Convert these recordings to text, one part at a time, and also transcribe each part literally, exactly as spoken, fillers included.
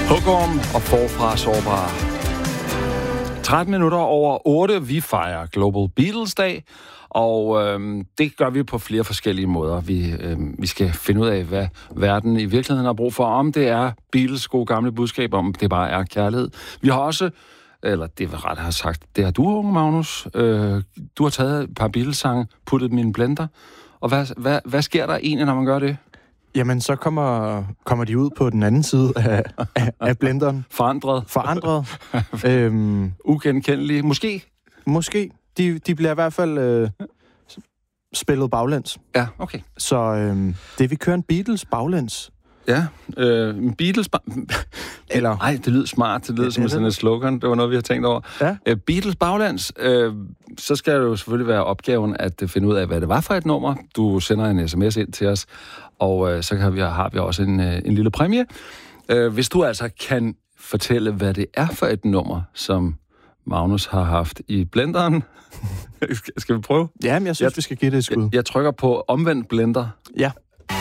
Hugorm og forfra sårbare. tretten minutter over otte. Vi fejrer Global Beatles Dag, og øhm, det gør vi på flere forskellige måder. Vi, øhm, vi skal finde ud af, hvad verden i virkeligheden har brug for. Om det er Beatles gode gamle budskab, om det bare er kærlighed. Vi har også, eller det var ret at have sagt, det har du, unge Magnus. Øh, du har taget et par Beatles-sange, puttet dem i en blender. Og hvad, hvad, hvad sker der egentlig, når man gør det? Jamen, så kommer, kommer de ud på den anden side af, af, af blenderen. Forandret. Forandret. øhm, Ugenkendelige. Måske. Måske. De, de bliver i hvert fald øh, spillet baglæns. Ja, okay. Så øh, det vi kører en Beatles baglæns. Ja, øh, Beatles... Ba- Eller... Nej, det lyder smart. Det lyder det, som det, sådan et slogan. Det var noget, vi har tænkt over. Ja. Øh, Beatles baglands. Øh, så skal det jo selvfølgelig være opgaven at finde ud af, hvad det var for et nummer. Du sender en sms ind til os, og øh, så kan vi, har vi også en, en lille præmie. Øh, hvis du altså kan fortælle, hvad det er for et nummer, som Magnus har haft i blenderen. Skal vi prøve? Ja, men jeg synes, jeg, vi skal give det et skud. Jeg, jeg trykker på omvendt blender. Ja.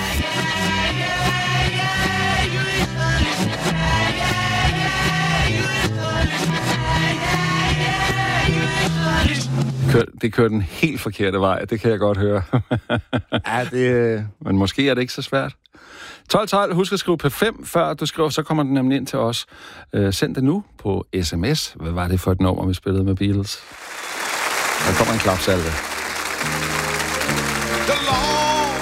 Det kører den helt forkerte vej, det kan jeg godt høre. Ja, det... Men måske er det ikke så svært. tolv tolv, husk at skrive P fem, før du skriver, så kommer den nemlig ind til os. Uh, send det nu på sms. Hvad var det for et nummer, vi spillede med Beatles? Der kommer en klapsalve.